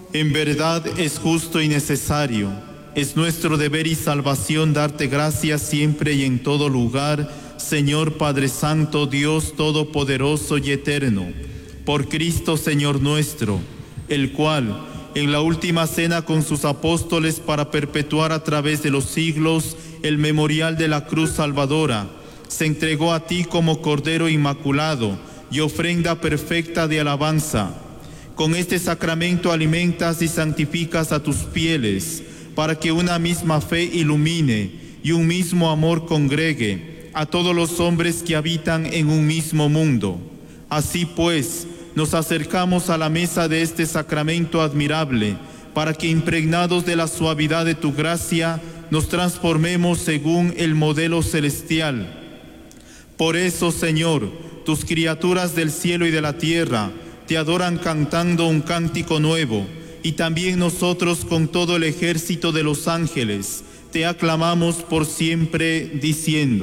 En verdad es justo y necesario, es nuestro deber y salvación darte gracias siempre y en todo lugar, Señor Padre Santo, Dios Todopoderoso y Eterno, por Cristo Señor nuestro, el cual, en la última cena con sus apóstoles para perpetuar a través de los siglos el memorial de la cruz salvadora, se entregó a ti como Cordero Inmaculado y ofrenda perfecta de alabanza. Con este sacramento alimentas y santificas a tus fieles, para que una misma fe ilumine y un mismo amor congregue a todos los hombres que habitan en un mismo mundo. Así pues, nos acercamos a la mesa de este sacramento admirable, para que impregnados de la suavidad de tu gracia, nos transformemos según el modelo celestial. Por eso, Señor, tus criaturas del cielo y de la tierra te adoran cantando un cántico nuevo, y también nosotros con todo el ejército de los ángeles te aclamamos por siempre diciendo: